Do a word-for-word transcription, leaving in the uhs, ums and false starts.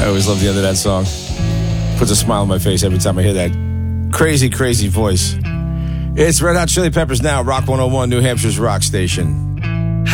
I always love the end of that song. Puts a smile on my face every time I hear that crazy, crazy voice. It's Red Hot Chili Peppers now, Rock one oh one, New Hampshire's rock station.